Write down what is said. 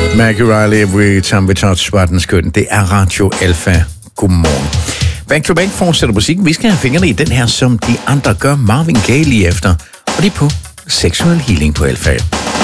Maggie Riley, Every Time We Touch, var den skøn. Det er Radio Alfa. Godmorgen. Back to back fortsætter musikken. Vi skal have fingrene i den her, som de andre gør. Marvin Gaye lige efter. Og det er på Sexual Healing på Alfa.